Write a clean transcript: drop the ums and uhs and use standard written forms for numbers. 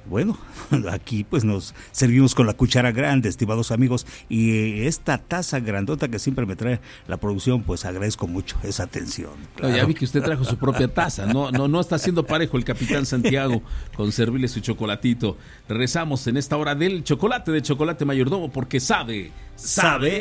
Bueno, aquí pues nos servimos con la cuchara grande, estimados amigos, y esta taza grandota que siempre me trae la producción, pues agradezco mucho esa atención. Claro. Ya vi que usted trajo su propia taza, no está haciendo parejo el capitán Santiago con servirle su chocolatito. Regresamos en esta hora del chocolate de Chocolate Mayordomo, porque sabe